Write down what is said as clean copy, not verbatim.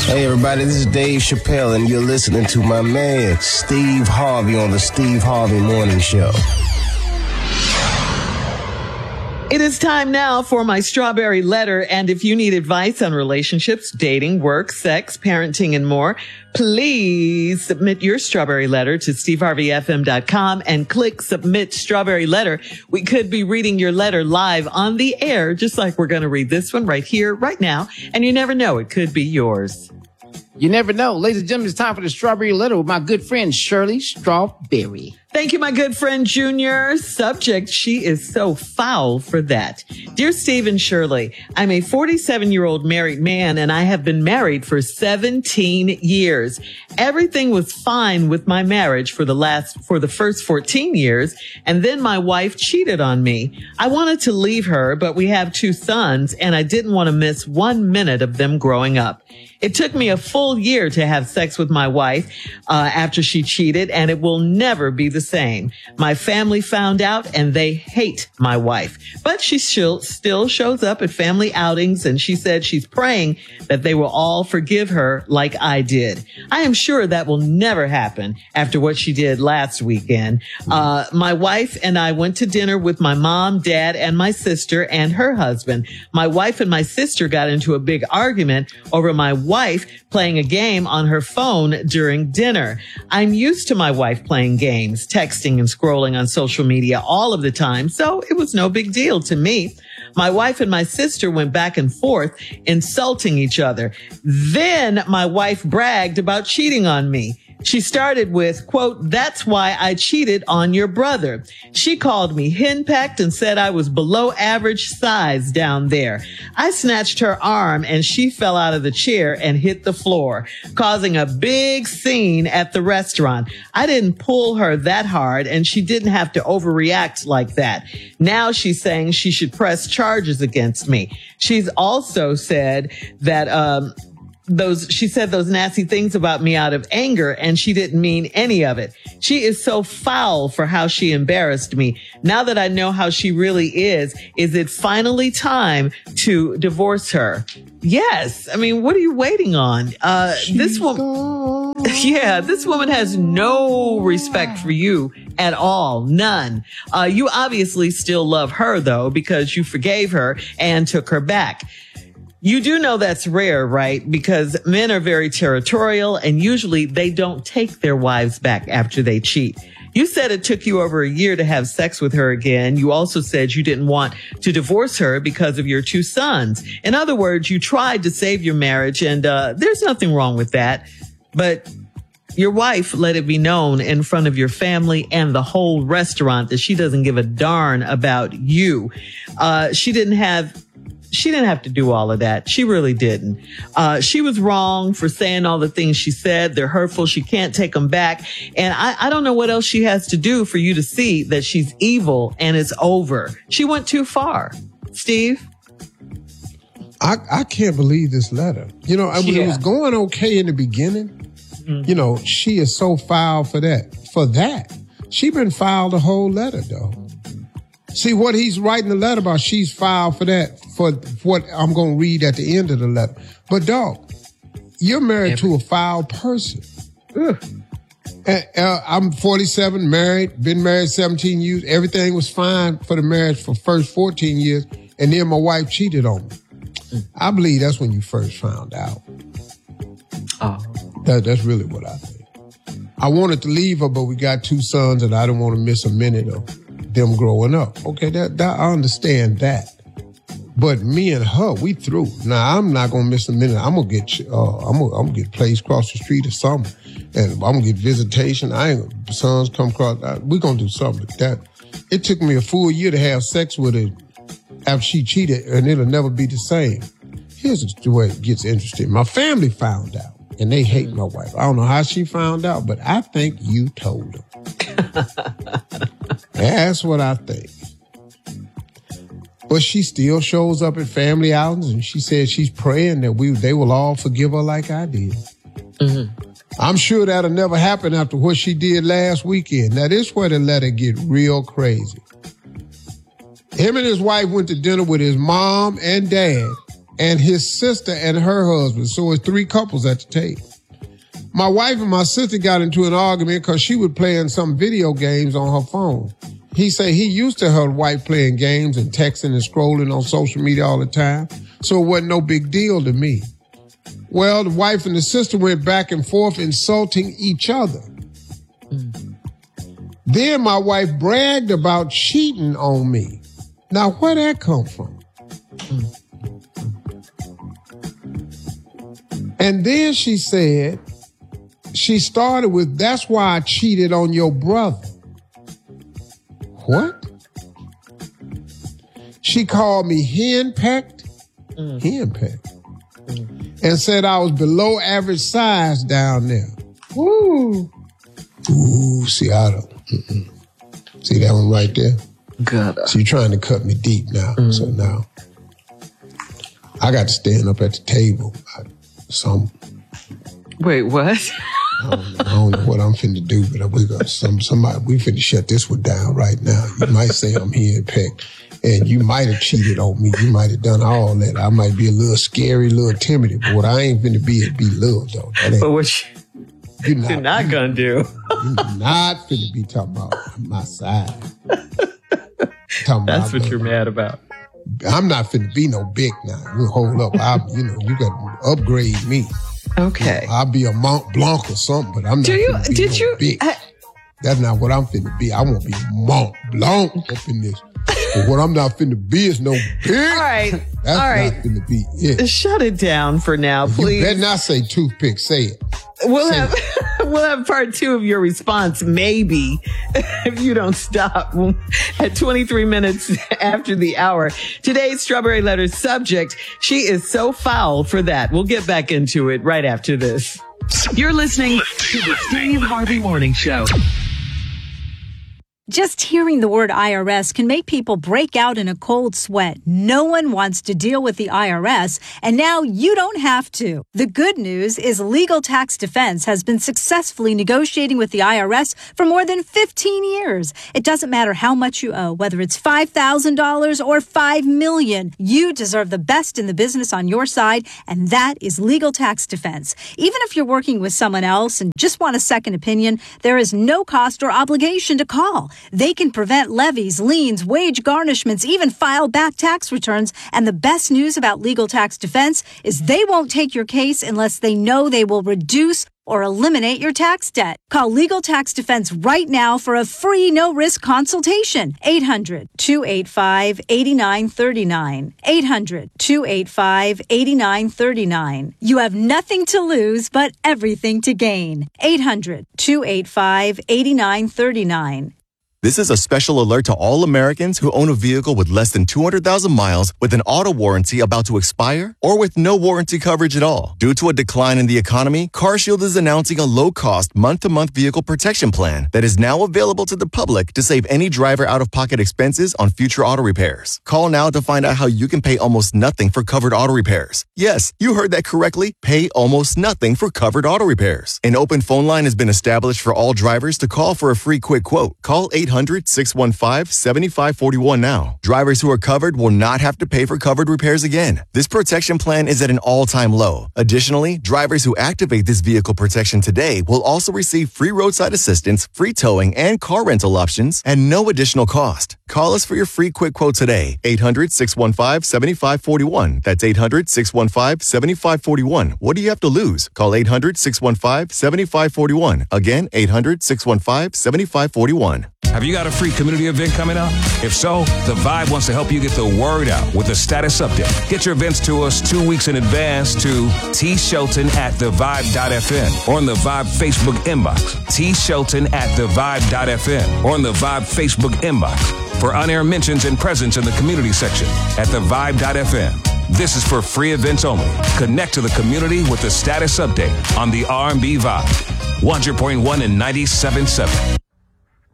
Hey everybody, this is Dave Chappelle and you're listening to my man Steve Harvey on the Steve Harvey Morning Show. It is time now for my strawberry letter. And if you need advice on relationships, dating, work, sex, parenting, and more, please submit your strawberry letter to steveharveyfm.com and click submit strawberry letter. We could be reading your letter live on the air, just like we're going to read this one right here, right now. And you never know, it could be yours. You never know. Ladies and gentlemen, it's time for the strawberry letter with my good friend, Shirley Strawberry. Thank you, my good friend, Junior. Subject, she is so foul for that. Dear Steve and Shirley, I'm a 47-year-old married man, and I have been married for 17 years. Everything was fine with my marriage for the first 14 years, and then my wife cheated on me. I wanted to leave her, but we have 2 sons, and I didn't want to miss 1 minute of them growing up. It took me a full year to have sex with my wife after she cheated, and it will never be the same. My family found out, and they hate my wife. But she still shows up at family outings, and she said she's praying that they will all forgive her like I did. I am sure that will never happen after what she did last weekend. My wife and I went to dinner with my mom, dad, and my sister and her husband. My wife and my sister got into a big argument over my wife playing a game on her phone during dinner. I'm used to my wife playing games, texting and scrolling on social media all of the time, so it was no big deal to me. My wife and my sister went back and forth, insulting each other. Then my wife bragged about cheating on me. She started with, quote, "That's why I cheated on your brother." She called me henpecked and said I was below average size down there. I snatched her arm and she fell out of the chair and hit the floor, causing a big scene at the restaurant. I didn't pull her that hard and she didn't have to overreact like that. Now she's saying she should press charges against me. She's also said that, she said those nasty things about me out of anger, and she didn't mean any of it. She is so foul for how she embarrassed me. Now that I know how she really is it finally time to divorce her? Yes. I mean, what are you waiting on? This woman, this woman has no respect for you at all. None. You obviously still love her though, because you forgave her and took her back. You do know that's rare, right? Because men are very territorial and usually they don't take their wives back after they cheat. You said it took you over a year to have sex with her again. You also said you didn't want to divorce her because of your 2 sons. In other words, you tried to save your marriage, and there's nothing wrong with that. But your wife let it be known in front of your family and the whole restaurant that she doesn't give a darn about you. She didn't have to do all of that. She really didn't. She was wrong for saying all the things she said. They're hurtful. She can't take them back. And I don't know what else she has to do for you to see that she's evil and it's over. She went too far. Steve? I can't believe this letter. You know, it was going okay in the beginning. Mm-hmm. You know, she is so foul for that. For that. She been foul the whole letter, though. See what he's writing the letter about, she's foul for that, for what I'm going to read at the end of the letter. But dog, you're married to a foul person. I'm 47, married, been married 17 years. Everything was fine for the marriage for first 14 years. And then my wife cheated on me. I believe that's when you first found out. Oh. That's really what I think. I wanted to leave her, but we got 2 sons and I didn't want to miss a minute of them growing up. Okay, that I understand that. But me and her, we through. Now I'm not gonna miss a minute. I'm gonna get a place across the street or something, and I'm gonna get visitation. Sons come across. We're gonna do something like that. It took me a full year to have sex with her after she cheated, and it'll never be the same. Here's the way it gets interesting. My family found out, and they hate my wife. I don't know how she found out, but I think you told them. That's what I think. But she still shows up at family outings, and she says she's praying that they will all forgive her like I did. Mm-hmm. I'm sure that'll never happen after what she did last weekend. Now, this is where the letter get real crazy. Him and his wife went to dinner with his mom and dad and his sister and her husband. So it's 3 couples at the table. My wife and my sister got into an argument because she was playing some video games on her phone. He said he used to her wife playing games and texting and scrolling on social media all the time, so it wasn't no big deal to me. Well, the wife and the sister went back and forth insulting each other. Then my wife bragged about cheating on me. Now, where that come from? And then she said, she started with, that's why I cheated on your brother. What? She called me henpecked, and said I was below average size down there. Woo. Ooh, see, I don't. See that one right there? God. So you're trying to cut me deep now. So now I got to stand up at the table. Wait, what? I don't know what I'm finna do, but we got somebody. We finna shut this one down right now. You might say I'm henpecked, and you might have cheated on me. You might have done all that. I might be a little scary, a little timid, but what I ain't finna be love though. But what you're not gonna do? You're not finna be talking about my side. That's what you're mad about. I'm not finna be no big now. You hold up. You got to upgrade me. Okay. I'll be a Mont Blanc or something, but I'm not finna be no big. That's not what I'm finna be. I won't be Mont Blanc up in this. But what I'm not finna be is no big. All right. That's not finna be it. Shut it down for now, please. You better not say toothpick. Say it. We'll have part 2 of your response, maybe, if you don't stop at 23 minutes after the hour. Today's Strawberry Letter subject, she is so foul for that. We'll get back into it right after this. You're listening to the Steve Harvey Morning Show. Just hearing the word IRS can make people break out in a cold sweat. No one wants to deal with the IRS, and now you don't have to. The good news is Legal Tax Defense has been successfully negotiating with the IRS for more than 15 years. It doesn't matter how much you owe, whether it's $5,000 or $5 million. You deserve the best in the business on your side, and that is Legal Tax Defense. Even if you're working with someone else and just want a second opinion, there is no cost or obligation to call. They can prevent levies, liens, wage garnishments, even file back tax returns. And the best news about Legal Tax Defense is they won't take your case unless they know they will reduce or eliminate your tax debt. Call Legal Tax Defense right now for a free no-risk consultation. 800-285-8939. 800-285-8939. You have nothing to lose but everything to gain. 800-285-8939. This is a special alert to all Americans who own a vehicle with less than 200,000 miles with an auto warranty about to expire or with no warranty coverage at all. Due to a decline in the economy, CarShield is announcing a low-cost month-to-month vehicle protection plan that is now available to the public to save any driver out-of-pocket expenses on future auto repairs. Call now to find out how you can pay almost nothing for covered auto repairs. Yes, you heard that correctly. Pay almost nothing for covered auto repairs. An open phone line has been established for all drivers to call for a free quick quote. Call 800-615-7541 now. Drivers who are covered will not have to pay for covered repairs again. This protection plan is at an all-time low. Additionally, drivers who activate this vehicle protection today will also receive free roadside assistance, free towing, and car rental options at no additional cost. Call us for your free quick quote today. 800-615-7541. That's 800-615-7541. What do you have to lose? Call 800-615-7541. Again, 800-615-7541. Have you got a free community event coming up? If so, The Vibe wants to help you get the word out with a status update. Get your events to us 2 weeks in advance to tshelton@thevibe.fm or on the Vibe Facebook inbox. tshelton@thevibe.fm or on the Vibe Facebook inbox for on-air mentions and presence in the community section at thevibe.fm. This is for free events only. Connect to the community with the status update on the R&B Vibe. 100.1 and 97.7.